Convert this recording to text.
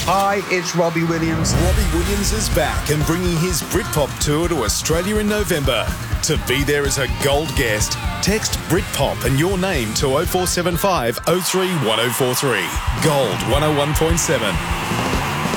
Hi, it's Robbie Williams. Robbie Williams is back and bringing his Britpop tour to Australia in November. To be there as a gold guest, text Britpop and your name to 0475 03 1043. Gold 101.7.